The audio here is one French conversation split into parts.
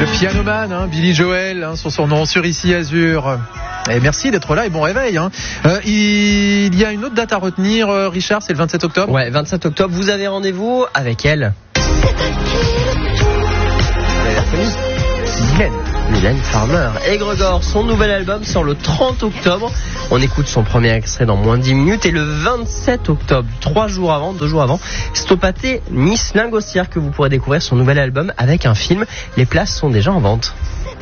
Le pianoman, Billy Joel, sur son nom sur Ici Azur. Et merci d'être là et bon réveil. Il y a une autre date à retenir, Richard, c'est le 27 octobre. Ouais, 27 octobre, vous avez rendez-vous avec elle. Mylène Farmer. Egregore, son nouvel album sort le 30 octobre. On écoute son premier extrait dans moins de 10 minutes. Et le 27 octobre, 2 jours avant, Stopaté Miss Lingossière, que vous pourrez découvrir son nouvel album avec un film. Les places sont déjà en vente.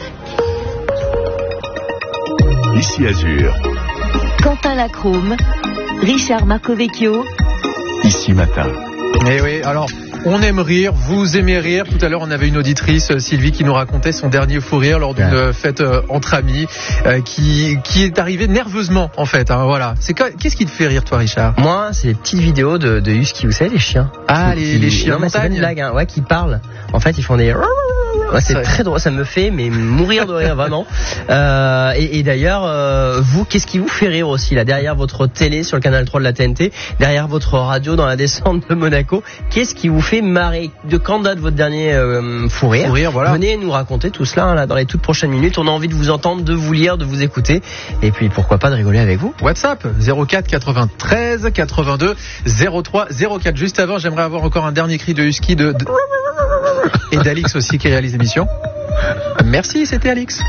Ici Azur. Quentin Lacrome, Richard Marcovecchio. Ici Matin. Eh oui, alors... On aime rire, vous aimez rire. Tout à l'heure, on avait une auditrice, Sylvie, qui nous racontait son dernier fou rire lors d'une fête entre amis, qui est arrivée nerveusement, en fait. Voilà. Qu'est-ce qui te fait rire, toi, Richard ? Moi, c'est les petites vidéos de Husky, vous savez, les chiens. Ah, les chiens non, mais c'est pas une blague, qui parlent. En fait, ils font des... Ouais, c'est très drôle, ça me fait mourir de rire, vraiment. Et d'ailleurs, vous, qu'est-ce qui vous fait rire aussi, là, derrière votre télé sur le canal 3 de la TNT, derrière votre radio dans la descente de Monaco, qu'est-ce qui vous fait marrer? De quand date votre dernier fou rire, voilà. Venez nous raconter tout cela là, dans les toutes prochaines minutes. On a envie de vous entendre, de vous lire, de vous écouter, et puis pourquoi pas de rigoler avec vous. WhatsApp 04 93 82 03 04. Juste avant, j'aimerais avoir encore un dernier cri de Husky et d'Alix aussi qui réalise l'émission. Merci, c'était Alix.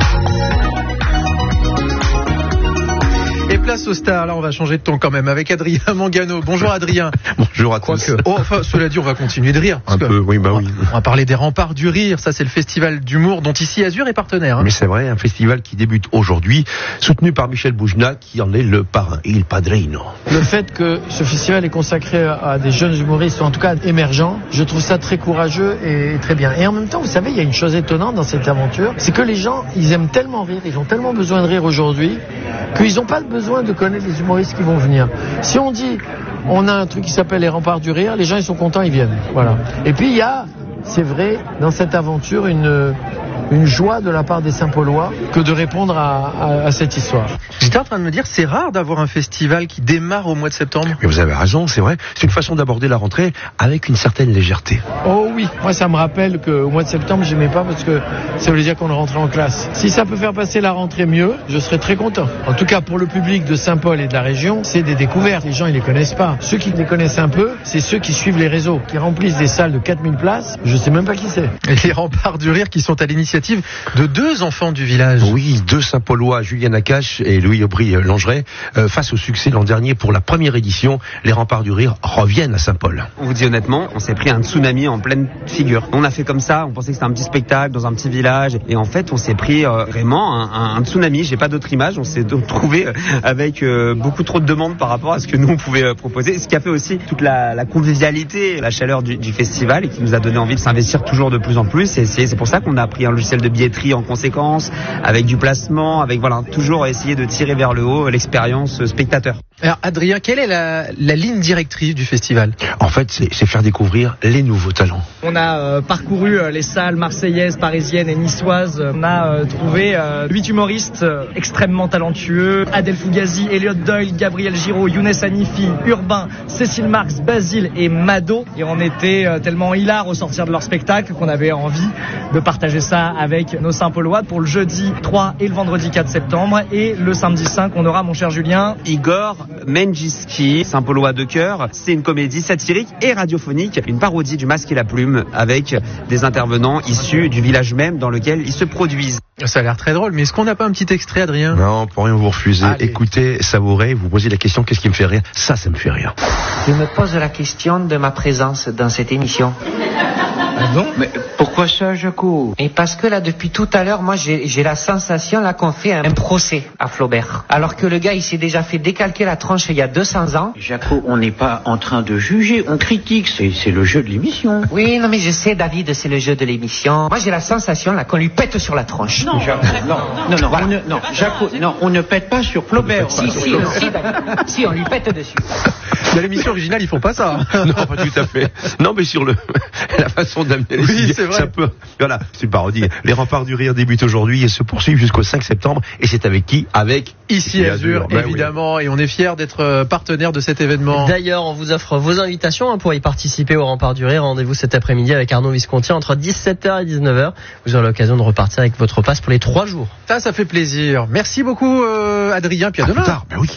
Et place aux stars, là on va changer de ton quand même avec Adrien Mangano. Bonjour Adrien. Bonjour à tous. Enfin, cela dit, on va continuer de rire. Un peu, oui, oui. On va parler des remparts du rire. Ça, c'est le festival d'humour dont Ici Azur est partenaire. Mais c'est vrai, un festival qui débute aujourd'hui, soutenu par Michel Boujna, qui en est le parrain, il padrino. Le fait que ce festival est consacré à des jeunes humoristes, ou en tout cas émergents, je trouve ça très courageux et très bien. Et en même temps, vous savez, il y a une chose étonnante dans cette aventure, c'est que les gens, ils aiment tellement rire, ils ont tellement besoin de rire aujourd'hui, qu'ils n'ont pas le besoin de connaître les humoristes qui vont venir. Si on dit, on a un truc qui s'appelle les remparts du rire, les gens ils sont contents, ils viennent. Voilà. Et puis il y a, c'est vrai, dans cette aventure, une joie de la part des Saint-Paulois que de répondre à cette histoire. J'étais en train de me dire, c'est rare d'avoir un festival qui démarre au mois de septembre. Mais vous avez raison, c'est vrai. C'est une façon d'aborder la rentrée avec une certaine légèreté. Oh oui, moi ça me rappelle qu'au mois de septembre, j'aimais pas parce que ça voulait dire qu'on est rentré en classe. Si ça peut faire passer la rentrée mieux, je serais très content. En tout cas, pour le public de Saint-Paul et de la région, c'est des découvertes. Les gens, ils les connaissent pas. Ceux qui les connaissent un peu, c'est ceux qui suivent les réseaux, qui remplissent des salles de 4000 places. Je sais même pas qui c'est. Et les remparts du rire qui sont à l'initiative de 2 enfants du village. Oui, 2 Saint-Paulois, Julien Nakache et Louis Aubry-Langeret, face au succès l'an dernier pour la première édition, les remparts du rire reviennent à Saint-Paul. On vous dit honnêtement, on s'est pris un tsunami en pleine figure. On a fait comme ça, on pensait que c'était un petit spectacle dans un petit village, et en fait on s'est pris vraiment un tsunami, j'ai pas d'autre image, on s'est retrouvé avec beaucoup trop de demandes par rapport à ce que nous on pouvait proposer, ce qui a fait aussi toute la convivialité, la chaleur du festival, et qui nous a donné envie de s'investir toujours de plus en plus, et c'est pour ça qu'on a pris un logiciel de billetterie en conséquence, avec du placement, avec toujours essayer de tirer vers le haut l'expérience spectateur. Alors Adrien, quelle est la ligne directrice du festival ? En fait, c'est faire découvrir les nouveaux talents. On a parcouru les salles marseillaises, parisiennes et niçoises. On a trouvé 8 humoristes extrêmement talentueux. Adèle Fugazi, Elliot Doyle, Gabriel Giraud, Younes Hanifi, Urbain, Cécile Marx, Basile et Mado. Et on était tellement hilar au sortir de leur spectacle qu'on avait envie de partager ça avec nos Saint-Paulois pour le jeudi 3 et le vendredi 4 septembre. Et le samedi 5, on aura, mon cher Julien, Igor Menjiski, Saint-Paulois de cœur. C'est une comédie satirique et radiophonique, une parodie du Masque et la Plume, avec des intervenants issus du village même dans lequel ils se produisent. Ça a l'air très drôle, mais est-ce qu'on n'a pas un petit extrait, Adrien ? Non, pour rien vous refuser. Allez. Écoutez, savourez, vous posez la question, qu'est-ce qui me fait rire ? Ça me fait rire. Je me pose la question de ma présence dans cette émission. Ah bon ? Mais pourquoi ça, Jaco ? Et parce que là, depuis tout à l'heure, moi, j'ai la sensation là qu'on fait un procès à Flaubert. Alors que le gars, il s'est déjà fait décalquer la tronche il y a 200 ans. Jaco, on n'est pas en train de juger, on critique, c'est le jeu de l'émission. Oui, non, mais je sais, David, c'est le jeu de l'émission. Moi, j'ai la sensation là qu'on lui pète sur la tronche. Non, Jaco, non, voilà. Jaco, non, on ne pète pas sur Flaubert. Si, David. Si, on lui pète dessus. Dans l'émission originale, ils font pas ça. Non, pas tout à fait. Non, mais sur la façon d'amener les oui, c'est vrai. Ça peut, voilà, c'est une parodie. Les remparts du rire débutent aujourd'hui et se poursuivent jusqu'au 5 septembre. Et c'est avec qui? Avec Ici Azur, évidemment. Oui. Et on est fiers d'être partenaire de cet événement. D'ailleurs, on vous offre vos invitations pour y participer au Rempart du Rire. Rendez-vous cet après-midi avec Arnaud Visconti entre 17h et 19h. Vous aurez l'occasion de repartir avec votre passe pour les 3 jours. Ça fait plaisir. Merci beaucoup, Adrien. Puis à demain. Plus tard, ben oui.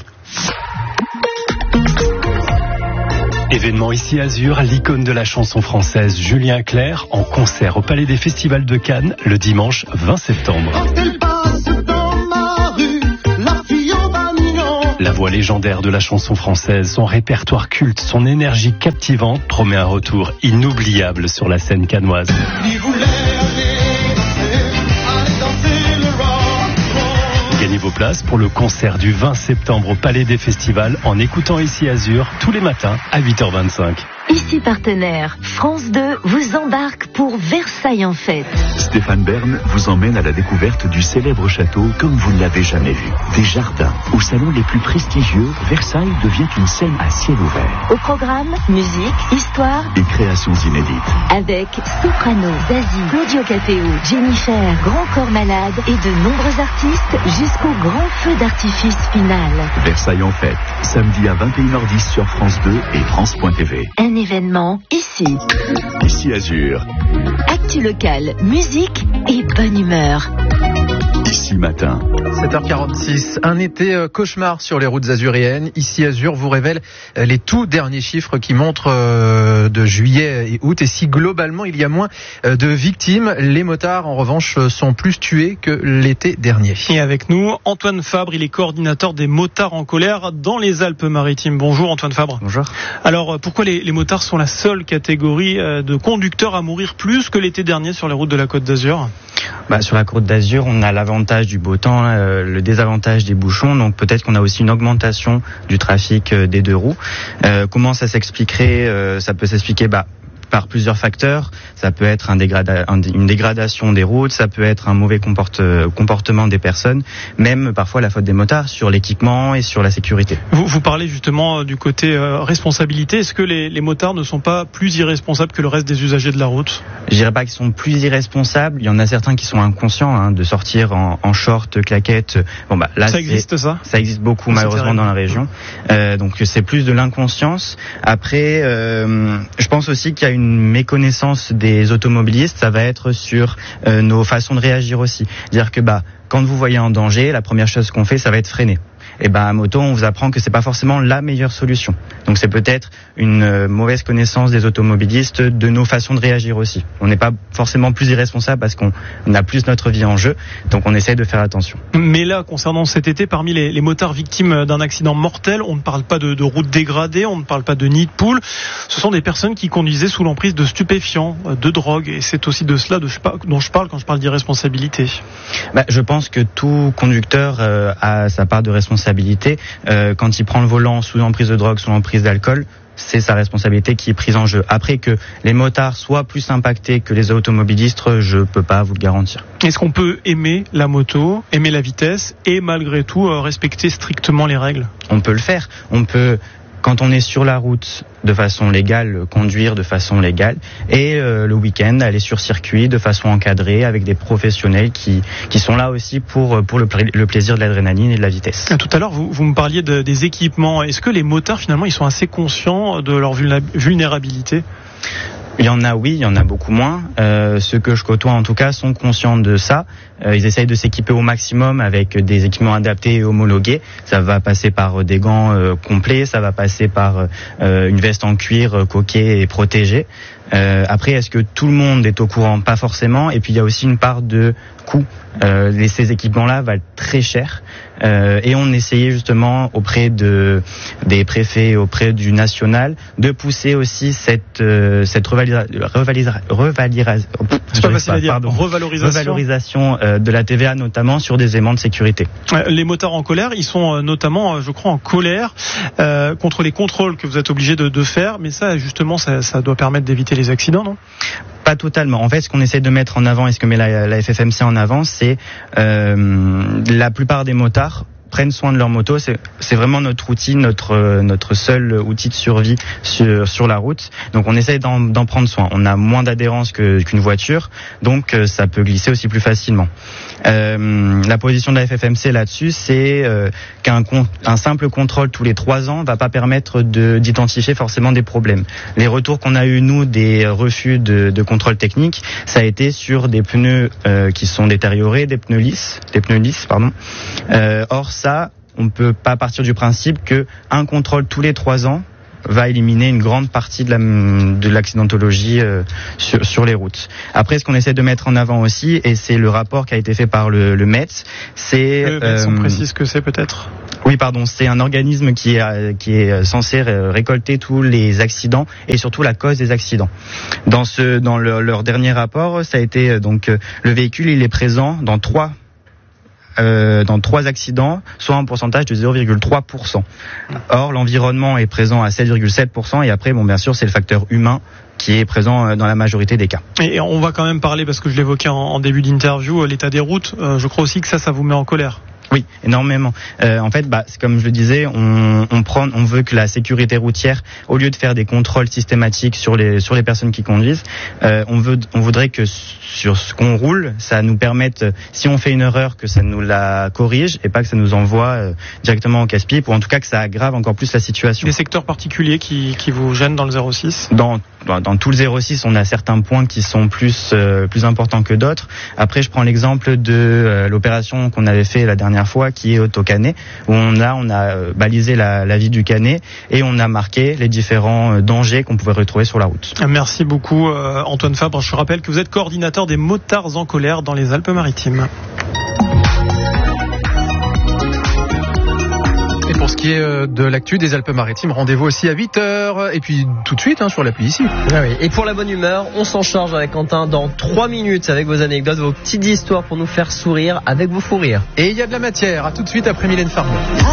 Événement Ici Azur, l'icône de la chanson française Julien Clerc en concert au Palais des Festivals de Cannes le dimanche 20 septembre. La voix légendaire de la chanson française, son répertoire culte, son énergie captivante promet un retour inoubliable sur la scène cannoise. Gagnez vos places pour le concert du 20 septembre au Palais des Festivals en écoutant Ici Azur tous les matins à 8h25. Ici partenaire, France 2 vous embarque pour Versailles en fête. Stéphane Bern vous emmène à la découverte du célèbre château comme vous ne l'avez jamais vu. Des jardins, aux salons les plus prestigieux, Versailles devient une scène à ciel ouvert. Au programme, musique, histoire et créations inédites. Avec Soprano, Zazie, Claudio Cateo, Jennifer, Grand Corps Malade et de nombreux artistes jusqu'au grand feu d'artifice final. Versailles en fête, samedi à 21h10 sur France 2 et France.tv. Un événement ici. Ici Azur. Actu local, musique et bonne humeur. Ici matin. 7h46, un été cauchemar sur les routes azuréennes. Ici Azur vous révèle les tout derniers chiffres qui montrent de juillet et août. Et si globalement il y a moins de victimes, les motards en revanche sont plus tués que l'été dernier. Et avec nous, Antoine Fabre, il est coordinateur des motards en colère dans les Alpes-Maritimes. Bonjour Antoine Fabre. Bonjour. Alors pourquoi les motards sont la seule catégorie de conducteurs à mourir plus que l'été dernier sur les routes de la Côte d'Azur ? Sur la Côte d'Azur, on a l'avantage du beau temps, le désavantage des bouchons, donc peut-être qu'on a aussi une augmentation du trafic des deux roues. Comment ça s'expliquerait ? Ça peut s'expliquer par plusieurs facteurs. Ça peut être une dégradation des routes, ça peut être un mauvais comportement des personnes, même parfois la faute des motards sur l'équipement et sur la sécurité. Vous parlez justement du côté responsabilité. Est-ce que les motards ne sont pas plus irresponsables que le reste des usagers de la route ? Je dirais pas qu'ils sont plus irresponsables. Il y en a certains qui sont inconscients de sortir en short, claquettes. Là, ça existe ça ? Ça existe beaucoup malheureusement dans la région. Donc c'est plus de l'inconscience. Après, je pense aussi qu'il y a une méconnaissance des automobilistes, ça va être sur nos façons de réagir aussi. Dire que quand vous voyez un danger, la première chose qu'on fait, ça va être freiner. Et à moto, on vous apprend que c'est pas forcément la meilleure solution. Donc c'est peut-être une mauvaise connaissance des automobilistes de nos façons de réagir aussi. On n'est pas forcément plus irresponsable parce qu'on a plus notre vie en jeu, donc on essaie de faire attention. Mais là, concernant cet été, parmi les motards victimes d'un accident mortel, on ne parle pas de route dégradée, on ne parle pas de nid de poule. Ce sont des personnes qui conduisaient sous l'emprise de stupéfiants, de drogue, et c'est aussi de cela dont je parle quand je parle d'irresponsabilité. Je pense que tout conducteur a sa part de responsabilité. Quand il prend le volant sous l'emprise de drogue, sous l'emprise d'alcool, c'est sa responsabilité qui est prise en jeu. Après que les motards soient plus impactés que les automobilistes, je peux pas vous le garantir. Est-ce qu'on peut aimer la moto, aimer la vitesse et malgré tout respecter strictement les règles ? On peut le faire. On peut, quand on est sur la route de façon légale, conduire de façon légale, et le week-end aller sur circuit de façon encadrée avec des professionnels qui sont là aussi pour le plaisir de l'adrénaline et de la vitesse. Tout à l'heure, vous me parliez des équipements. Est-ce que les motards finalement ils sont assez conscients de leur vulnérabilité ? Il y en a, oui, il y en a beaucoup moins. Ceux que je côtoie, en tout cas, sont conscients de ça. Ils essayent de s'équiper au maximum avec des équipements adaptés et homologués. Ça va passer par des gants complets, ça va passer par une veste en cuir coquée et protégée. Après, est-ce que tout le monde est au courant ? Pas forcément. Et puis, il y a aussi une part de coût. Ces équipements-là valent très cher. Et on essayait justement auprès des préfets, auprès du national, de pousser aussi cette revalorisation de la TVA, notamment sur des éléments de sécurité. Les motards en colère, ils sont notamment, je crois, en colère contre les contrôles que vous êtes obligés de faire. Mais ça, justement, ça doit permettre d'éviter les accidents, non ? Pas totalement. En fait, ce qu'on essaie de mettre en avant et ce que met la FFMC en avant, c'est la plupart des motards prennent soin de leur moto. C'est vraiment notre outil, notre seul outil de survie sur la route. Donc on essaye d'en prendre soin. On a moins d'adhérence qu'une voiture, donc ça peut glisser aussi plus facilement. La position de la FFMC là-dessus, c'est qu'un simple contrôle tous les 3 ans va pas permettre d'identifier forcément des problèmes. Les retours qu'on a eu nous des refus de contrôle technique, ça a été sur des pneus qui sont détériorés, des pneus lisses, pardon. Or ça, on peut pas partir du principe que un contrôle tous les 3 ans va éliminer une grande partie de l'accidentologie sur les routes. Après, ce qu'on essaie de mettre en avant aussi, et c'est le rapport qui a été fait par le METS, c'est... Le METS, on précise ce que c'est peut-être ? Oui, pardon, c'est un organisme qui est censé récolter tous les accidents et surtout la cause des accidents. Dans leur dernier rapport, ça a été donc le véhicule, il est présent dans 3 accidents, soit un pourcentage de 0,3%. Or, l'environnement est présent à 7,7%, et après, bien sûr, c'est le facteur humain qui est présent dans la majorité des cas. Et on va quand même parler, parce que je l'évoquais en début d'interview, l'état des routes. Je crois aussi que ça vous met en colère. Oui, énormément. En fait, c'est comme je le disais, on veut que la sécurité routière, au lieu de faire des contrôles systématiques sur les personnes qui conduisent, on voudrait que sur ce qu'on roule, ça nous permette, si on fait une erreur, que ça nous la corrige et pas que ça nous envoie directement au casse-pipe, ou en tout cas que ça aggrave encore plus la situation. Des secteurs particuliers qui vous gênent dans le 06 ? Dans tout le 06, on a certains points qui sont plus importants que d'autres. Après, je prends l'exemple de l'opération qu'on avait fait la dernière fois, qui est au Canet, où on a balisé la vie du Canet et on a marqué les différents dangers qu'on pouvait retrouver sur la route. Merci beaucoup Antoine Fabre. Je rappelle que vous êtes coordinateur des motards en colère dans les Alpes-Maritimes. Et pour ce qui est de l'actu des Alpes-Maritimes, rendez-vous aussi à 8h. Et puis tout de suite sur l'appli ici. Ah oui. Et pour la bonne humeur, on s'en charge avec Quentin dans 3 minutes avec vos anecdotes, vos petites histoires pour nous faire sourire avec vos fous rires. Et il y a de la matière. À tout de suite après Mylène Farmer.